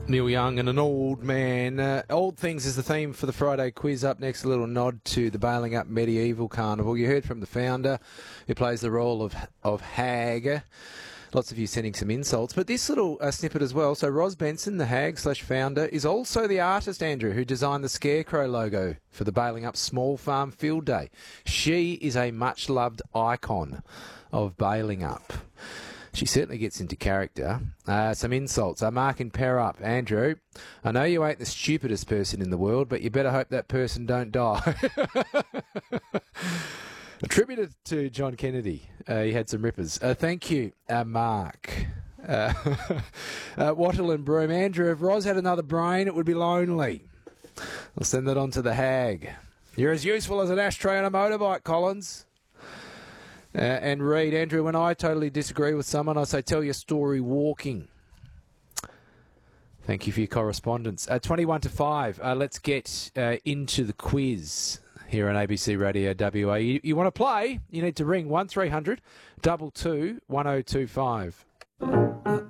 Neil Young and an old man. Old Things is the theme for the Friday quiz. Up next, a little nod to the Bailing Up Medieval Carnival. You heard from the founder, who plays the role of Hag. Lots of you sending some insults. But this little snippet as well. So Ros Benson, the Hag/founder, is also the artist, Andrew, who designed the Scarecrow logo for the Bailing Up Small Farm Field Day. She is a much-loved icon of Bailing Up. She certainly gets into character. Some insults. Mark and pair up. Andrew, I know you ain't the stupidest person in the world, but you better hope that person don't die. Attributed to John Kennedy. He had some rippers. Thank you, Mark. Wattle and Broom. Andrew, if Ros had another brain, it would be lonely. I'll send that on to the Hag. You're as useful as an ashtray on a motorbike, Collins. And Reed, Andrew, when I totally disagree with someone, I say, tell your story walking. Thank you for your correspondence. 21 to 5. Let's get into the quiz here on ABC Radio WA. You want to play? You need to ring 1300 22 1025.